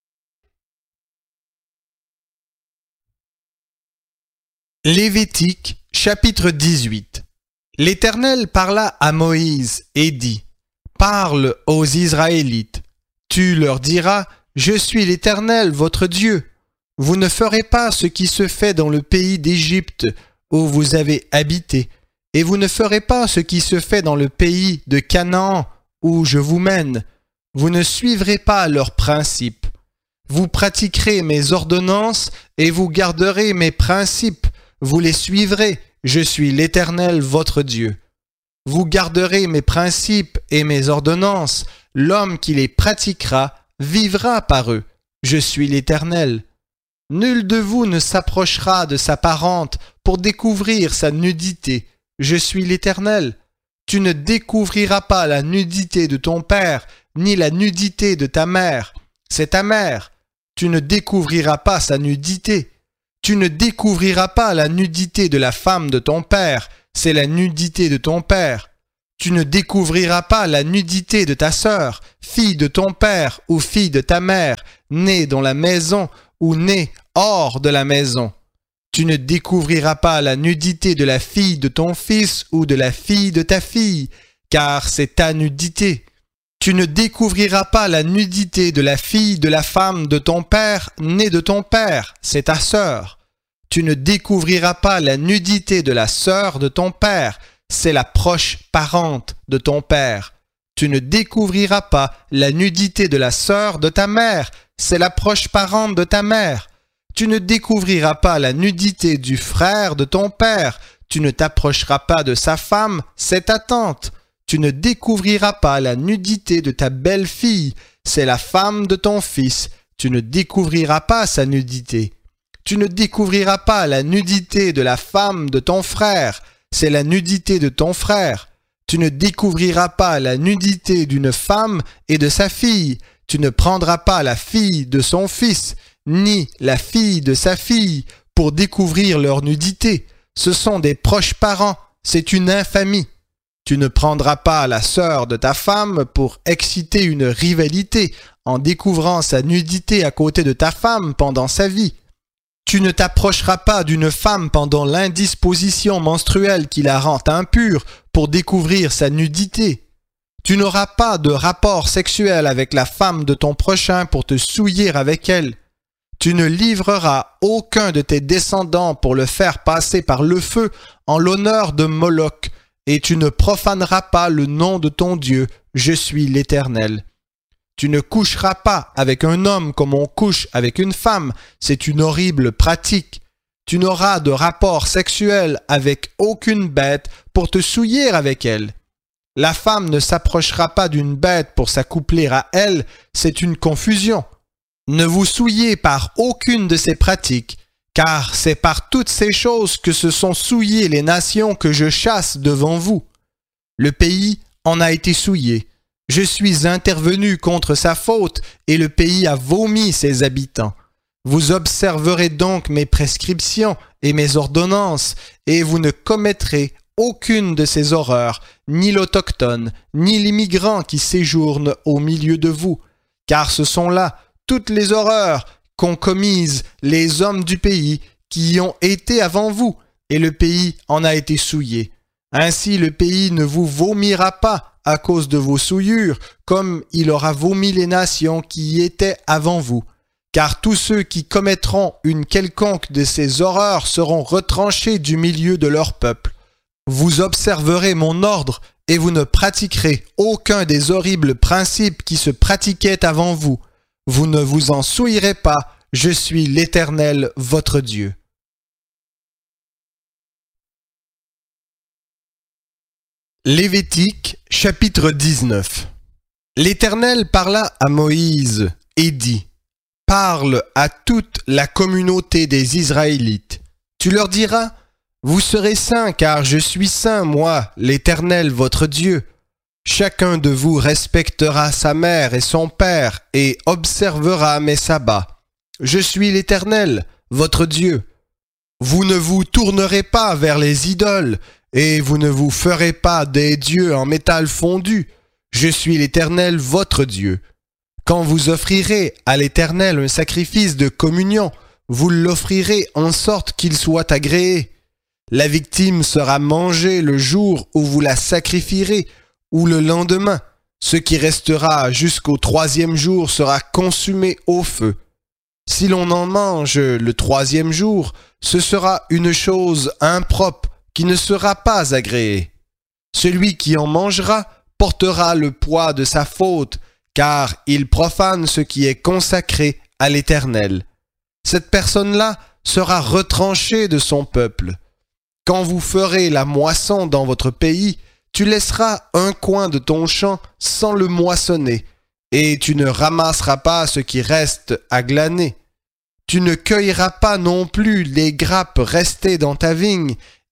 Lévitique, chapitre 18. L'Éternel parla à Moïse et dit : Parle aux Israélites. Tu leur diras : Je suis l'Éternel, votre Dieu. Vous ne ferez pas ce qui se fait dans le pays d'Égypte, où vous avez habité, et vous ne ferez pas ce qui se fait dans le pays de Canaan, où je vous mène. Vous ne suivrez pas leurs principes. Vous pratiquerez mes ordonnances et vous garderez mes principes. Vous les suivrez, je suis l'Éternel votre Dieu. Vous garderez mes principes et mes ordonnances, l'homme qui les pratiquera vivra par eux, je suis l'Éternel. Nul de vous ne s'approchera de sa parente pour découvrir sa nudité, je suis l'Éternel. Tu ne découvriras pas la nudité de ton père, ni la nudité de ta mère. C'est ta mère. Tu ne découvriras pas sa nudité. Tu ne découvriras pas la nudité de la femme de ton père, c'est la nudité de ton père. Tu ne découvriras pas la nudité de ta sœur, fille de ton père ou fille de ta mère, née dans la maison ou née hors de la maison. Tu ne découvriras pas la nudité de la fille de ton fils ou de la fille de ta fille, car c'est ta nudité. Tu ne découvriras pas la nudité de la fille de la femme de ton père, née de ton père, c'est ta sœur. Tu ne découvriras pas la nudité de la sœur de ton père, c'est la proche parente de ton père. Tu ne découvriras pas la nudité de la sœur de ta mère, c'est la proche parente de ta mère. Tu ne découvriras pas la nudité du frère de ton père, tu ne t'approcheras pas de sa femme, c'est ta tante. Tu ne découvriras pas la nudité de ta belle-fille, c'est la femme de ton fils, tu ne découvriras pas sa nudité. Tu ne découvriras pas la nudité de la femme de ton frère, c'est la nudité de ton frère. Tu ne découvriras pas la nudité d'une femme et de sa fille, tu ne prendras pas la fille de son fils, ni la fille de sa fille, pour découvrir leur nudité. Ce sont des proches parents, c'est une infamie. Tu ne prendras pas la sœur de ta femme pour exciter une rivalité en découvrant sa nudité à côté de ta femme pendant sa vie. Tu ne t'approcheras pas d'une femme pendant l'indisposition menstruelle qui la rend impure pour découvrir sa nudité. Tu n'auras pas de rapport sexuel avec la femme de ton prochain pour te souiller avec elle. Tu ne livreras aucun de tes descendants pour le faire passer par le feu en l'honneur de Moloch, et tu ne profaneras pas le nom de ton Dieu, je suis l'Éternel. Tu ne coucheras pas avec un homme comme on couche avec une femme, c'est une horrible pratique. Tu n'auras de rapport sexuel avec aucune bête pour te souiller avec elle. La femme ne s'approchera pas d'une bête pour s'accoupler à elle, c'est une confusion. Ne vous souillez par aucune de ces pratiques, car c'est par toutes ces choses que se sont souillées les nations que je chasse devant vous. Le pays en a été souillé. Je suis intervenu contre sa faute, et le pays a vomi ses habitants. Vous observerez donc mes prescriptions et mes ordonnances, et vous ne commettrez aucune de ces horreurs, ni l'autochtone, ni l'immigrant qui séjourne au milieu de vous, car ce sont là toutes les horreurs qu'ont commises les hommes du pays qui y ont été avant vous, et le pays en a été souillé. Ainsi le pays ne vous vomira pas à cause de vos souillures, comme il aura vomi les nations qui y étaient avant vous. Car tous ceux qui commettront une quelconque de ces horreurs seront retranchés du milieu de leur peuple. Vous observerez mon ordre, et vous ne pratiquerez aucun des horribles principes qui se pratiquaient avant vous. Vous ne vous en souillerez pas, je suis l'Éternel, votre Dieu. Lévitique, chapitre 19. L'Éternel parla à Moïse et dit : Parle à toute la communauté des Israélites. Tu leur diras : Vous serez saints, car je suis saint, moi, l'Éternel, votre Dieu. Chacun de vous respectera sa mère et son père et observera mes sabbats. Je suis l'Éternel, votre Dieu. Vous ne vous tournerez pas vers les idoles, et vous ne vous ferez pas des dieux en métal fondu. Je suis l'Éternel, votre Dieu. Quand vous offrirez à l'Éternel un sacrifice de communion, vous l'offrirez en sorte qu'il soit agréé. La victime sera mangée le jour où vous la sacrifierez, ou le lendemain. Ce qui restera jusqu'au 3e jour sera consumé au feu. Si l'on en mange le 3e jour, ce sera une chose impropre qui ne sera pas agréée. Celui qui en mangera portera le poids de sa faute, car il profane ce qui est consacré à l'Éternel. Cette personne-là sera retranchée de son peuple. Quand vous ferez la moisson dans votre pays, tu laisseras un coin de ton champ sans le moissonner, et tu ne ramasseras pas ce qui reste à glaner. Tu ne cueilleras pas non plus les grappes restées dans ta vigne,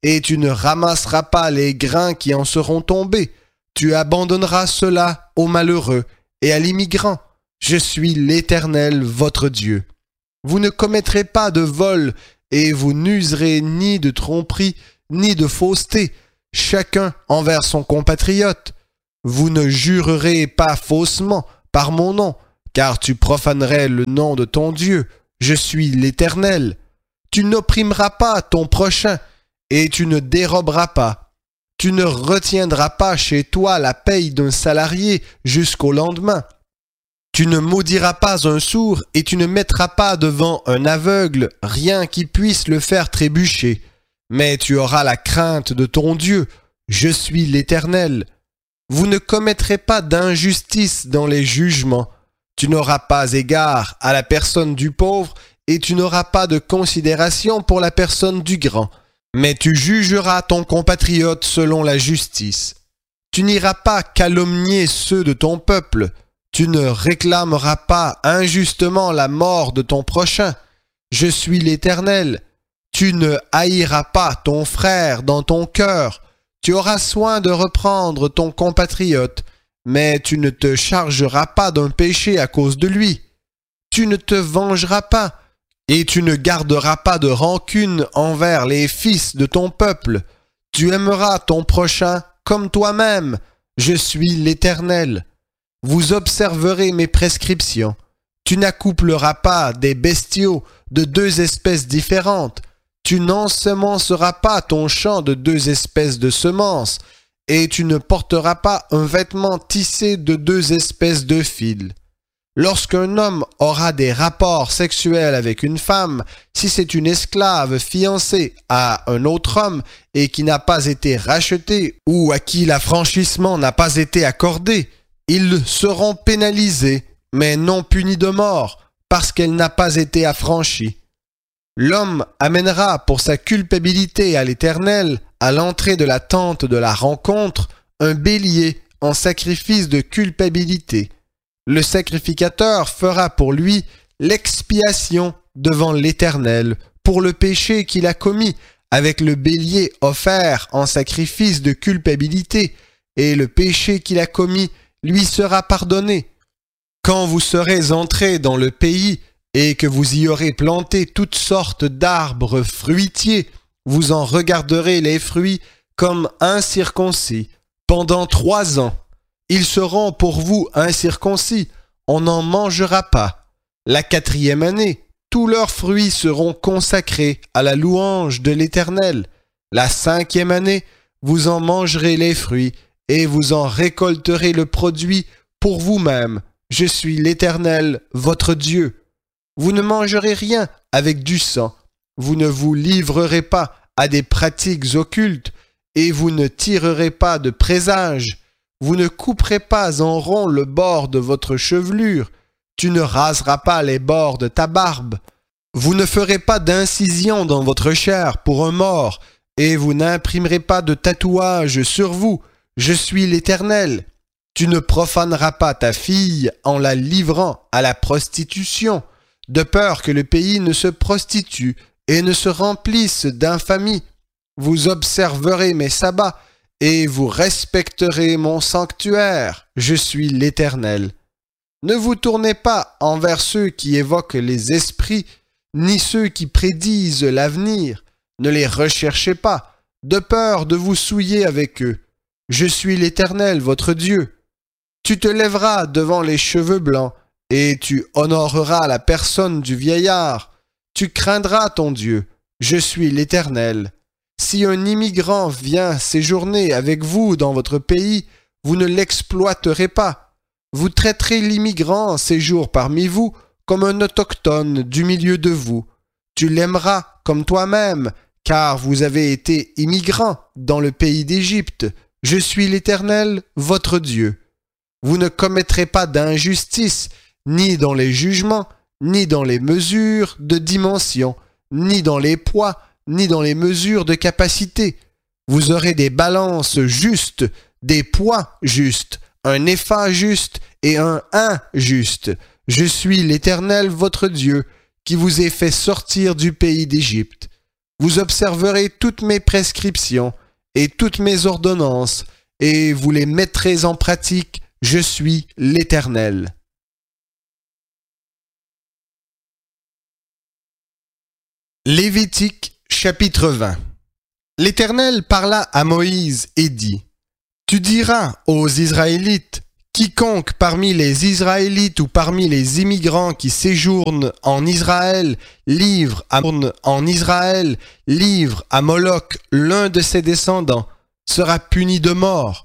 et tu ne ramasseras pas les grains qui en seront tombés. Tu abandonneras cela aux malheureux et à l'immigrant. Je suis l'Éternel, votre Dieu. Vous ne commettrez pas de vol, et vous n'userez ni de tromperie, ni de fausseté, chacun envers son compatriote. Vous ne jurerez pas faussement par mon nom, car tu profanerais le nom de ton Dieu. Je suis l'Éternel. Tu n'opprimeras pas ton prochain, et tu ne déroberas pas. Tu ne retiendras pas chez toi la paye d'un salarié jusqu'au lendemain. Tu ne maudiras pas un sourd, et tu ne mettras pas devant un aveugle rien qui puisse le faire trébucher. Mais tu auras la crainte de ton Dieu. Je suis l'Éternel. Vous ne commettrez pas d'injustice dans les jugements. Tu n'auras pas égard à la personne du pauvre, et tu n'auras pas de considération pour la personne du grand. Mais tu jugeras ton compatriote selon la justice. Tu n'iras pas calomnier ceux de ton peuple. Tu ne réclameras pas injustement la mort de ton prochain. Je suis l'Éternel. Tu ne haïras pas ton frère dans ton cœur. Tu auras soin de reprendre ton compatriote, mais tu ne te chargeras pas d'un péché à cause de lui. Tu ne te vengeras pas, et tu ne garderas pas de rancune envers les fils de ton peuple. Tu aimeras ton prochain comme toi-même. Je suis l'Éternel. Vous observerez mes prescriptions. Tu n'accoupleras pas des bestiaux de deux espèces différentes. Tu n'ensemenceras pas ton champ de deux espèces de semences, et tu ne porteras pas un vêtement tissé de deux espèces de fils. Lorsqu'un homme aura des rapports sexuels avec une femme, si c'est une esclave fiancée à un autre homme et qui n'a pas été rachetée ou à qui l'affranchissement n'a pas été accordé, ils seront pénalisés, mais non punis de mort, parce qu'elle n'a pas été affranchie. L'homme amènera pour sa culpabilité à l'Éternel, à l'entrée de la tente de la rencontre, un bélier en sacrifice de culpabilité. Le sacrificateur fera pour lui l'expiation devant l'Éternel pour le péché qu'il a commis, avec le bélier offert en sacrifice de culpabilité, et le péché qu'il a commis lui sera pardonné. Quand vous serez entrés dans le pays et que vous y aurez planté toutes sortes d'arbres fruitiers, vous en regarderez les fruits comme incirconcis pendant 3 ans. Ils seront pour vous incirconcis, on n'en mangera pas. La 4e année, tous leurs fruits seront consacrés à la louange de l'Éternel. La 5e année, vous en mangerez les fruits, et vous en récolterez le produit pour vous-même. Je suis l'Éternel, votre Dieu. Vous ne mangerez rien avec du sang. Vous ne vous livrerez pas à des pratiques occultes, et vous ne tirerez pas de présages. Vous ne couperez pas en rond le bord de votre chevelure. Tu ne raseras pas les bords de ta barbe. Vous ne ferez pas d'incision dans votre chair pour un mort, et vous n'imprimerez pas de tatouage sur vous. Je suis l'Éternel. Tu ne profaneras pas ta fille en la livrant à la prostitution, de peur que le pays ne se prostitue et ne se remplisse d'infamie. Vous observerez mes sabbats, et vous respecterez mon sanctuaire. Je suis l'Éternel. Ne vous tournez pas envers ceux qui évoquent les esprits, ni ceux qui prédisent l'avenir. Ne les recherchez pas, de peur de vous souiller avec eux. Je suis l'Éternel, votre Dieu. Tu te lèveras devant les cheveux blancs, et tu honoreras la personne du vieillard. Tu craindras ton Dieu. Je suis l'Éternel. Si un immigrant vient séjourner avec vous dans votre pays, vous ne l'exploiterez pas. Vous traiterez l'immigrant en séjour parmi vous comme un autochtone du milieu de vous. Tu l'aimeras comme toi-même, car vous avez été immigrant dans le pays d'Égypte. Je suis l'Éternel, votre Dieu. Vous ne commettrez pas d'injustice, ni dans les jugements, ni dans les mesures de dimension, ni dans les poids, ni dans les mesures de capacité. Vous aurez des balances justes, des poids justes, un épha juste et un hin juste. Je suis l'Éternel votre Dieu, qui vous ai fait sortir du pays d'Égypte. vous observerez toutes mes prescriptions et toutes mes ordonnances, et vous les mettrez en pratique, je suis l'Éternel. Lévitique chapitre 20. L'Éternel parla à Moïse et dit : Tu diras aux Israélites, quiconque parmi les Israélites ou parmi les immigrants qui séjournent en Israël livre à Moloch l'un de ses descendants, sera puni de mort.